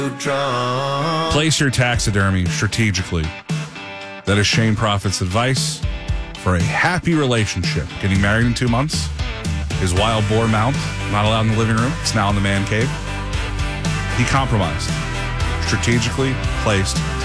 Place your taxidermy strategically. That is Shane Prophet's advice for a happy relationship. Getting married in 2 months. His wild boar mount, not allowed in the living room. It's now in the man cave. He compromised. Strategically placed